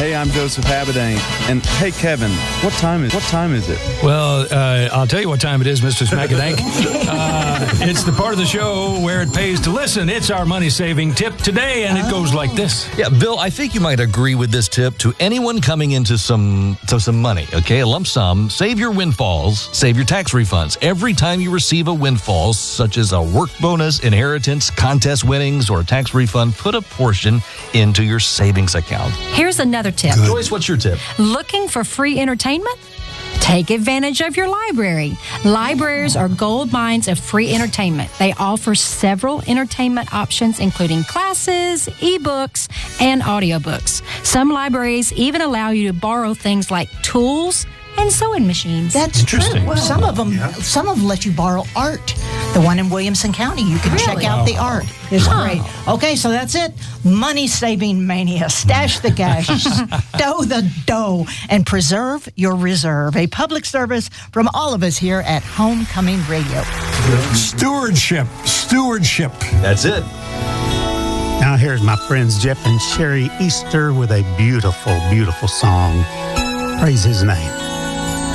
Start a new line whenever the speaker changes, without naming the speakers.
Hey, I'm Joseph Habedank. And hey, Kevin, what time is it?
Well, I'll tell you what time it is, Mr. Smackadank. It's the part of the show where it pays to listen. It's our money-saving tip today, and it goes like this.
Yeah, Bill, I think you might agree with this tip to anyone coming into some money, okay? A lump sum. Save your windfalls. Save your tax refunds. Every time you receive a windfall, such as a work bonus, inheritance, contest winnings, or a tax refund, put a portion into your savings account.
Here's another tip.
Joyce, what's your tip?
Looking for free entertainment? Take advantage of your library. Libraries are gold mines of free entertainment. They offer several entertainment options, including classes, ebooks, and audiobooks. Some libraries even allow you to borrow things like tools and sewing machines.
That's true. Well, some of them let you borrow art. The one in Williamson County, you can check out the art. It's great. Okay, so that's it. Money-saving mania. Stash the cash, stow the dough, and preserve your reserve. A public service from all of us here at Homecoming Radio.
Stewardship.
That's it.
Now here's my friends Jeff and Sherry Easter with a beautiful, beautiful song. Praise his name.